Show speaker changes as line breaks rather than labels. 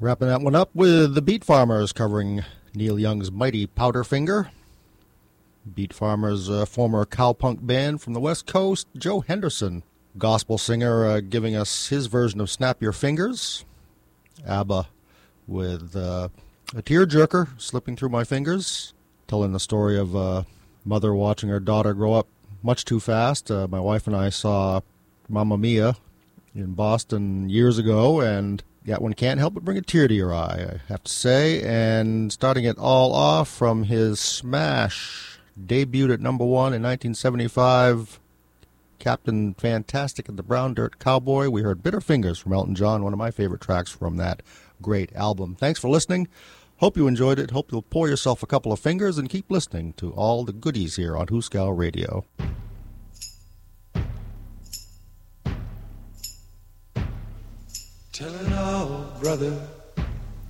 Wrapping that one up with the Beat Farmers covering Neil Young's Mighty Powderfinger. Beat Farmers, a former cowpunk band from the West Coast. Joe Henderson, gospel singer, giving us his version of Snap Your Fingers. ABBA with a tearjerker slipping through my fingers, telling the story of a mother watching her daughter grow up much too fast. My wife and I saw Mamma Mia in Boston years ago, and that one can't help but bring a tear to your eye, I have to say. And starting it all off from his smash, debuted at number one in 1975, Captain Fantastic and the Brown Dirt Cowboy, we heard Bitter Fingers from Elton John, one of my favorite tracks from that great album. Thanks for listening. Hope you enjoyed it. Hope you'll pour yourself a couple of fingers and keep listening to all the goodies here on Hooskow Radio.
Tell it all, brother.